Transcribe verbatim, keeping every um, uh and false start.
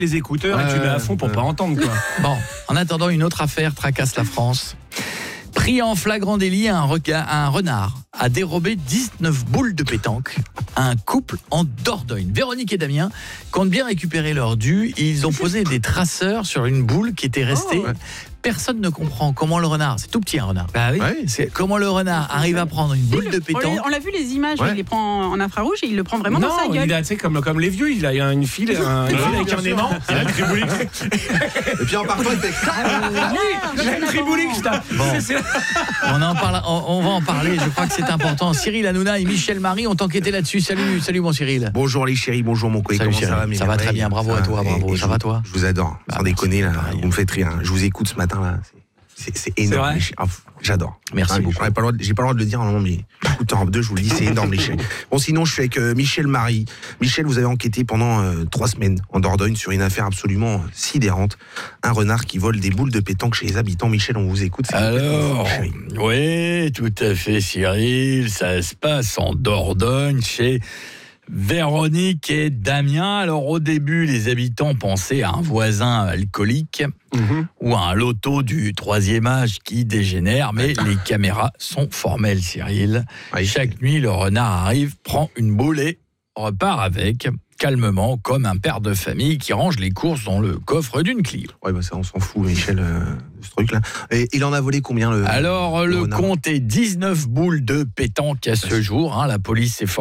les écouteurs euh, et tu mets à fond pour euh... pas entendre, quoi. Bon, en attendant, une autre affaire tracasse la France. Pris en flagrant délit, un, rega- un renard a dérobé dix-neuf boules de pétanque à un couple en Dordogne. Véronique et Damien comptent bien récupérer leur dû. Ils ont posé des traceurs sur une boule qui était restée. Oh, ouais. Personne ne comprend comment le renard, c'est tout petit un renard. Bah oui. Ouais, c'est comment le renard arrive à prendre une boule de pétanque. On l'a vu les images, ouais. Il les prend en infrarouge et il le prend vraiment non, dans sa gueule. Il a, tu sais, comme, comme les vieux, il a une file, un, une file avec un aimant. Il a une triboulique. Et puis en partant, il fait. Ah oui, il a une triboulique. Bon. C'est, c'est... On, en parle, on, on va en parler, je crois que c'est important. Cyril Hanouna et Michel Marie ont enquêté là-dessus. Salut, salut mon Cyril. Bonjour les chéris, bonjour mon collègue. Salut, comment Cyril. ça va? Ça va très bien, bravo à toi, bravo. Ça va toi? Je vous adore, bah, sans déconner, là, vous me faites rire. Je vous écoute ce matin là. C'est, c'est énorme. C'est ah, j'adore. Merci ah, beaucoup. J'ai pas, j'ai pas le droit de le dire, non, mais écoute, en deux, je vous le dis, c'est énorme, les chéris. Bon, sinon, je suis avec euh, Michel Marie. Michel, vous avez enquêté pendant euh, trois semaines en Dordogne sur une affaire absolument sidérante. Un renard qui vole des boules de pétanque chez les habitants. Michel, on vous écoute. Alors, oui, tout à fait, Cyril. Ça se passe en Dordogne chez Véronique et Damien. Alors au début, les habitants pensaient à un voisin alcoolique mmh. ou à un loto du troisième âge qui dégénère, mais les caméras sont formelles, Cyril. Oui, Chaque c'est... nuit, le renard arrive, prend une boule et repart avec, calmement, comme un père de famille qui range les courses dans le coffre d'une Clio. Ouais, bah ça, on s'en fout, Michel, euh, de ce truc-là. Et il en a volé combien, le Alors, le, le compte est dix-neuf boules de pétanque à ce jour. Hein, la police s'est